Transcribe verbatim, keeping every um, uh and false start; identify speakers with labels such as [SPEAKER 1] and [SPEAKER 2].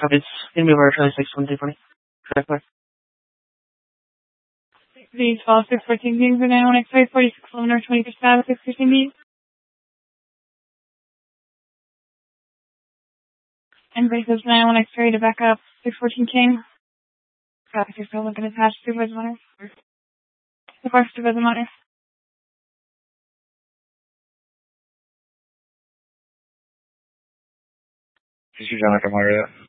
[SPEAKER 1] It's gonna be over twenty-six, twenty, twenty. Correct, correct.
[SPEAKER 2] These false six fourteen games are now on X-ray forty-six kilometer twenty percent six fifteen B. And braces now on X-ray to back up six fourteen King. Traffic is still looking attached to supervisor monitor. The first supervisor monitor.
[SPEAKER 3] This is John from Mario.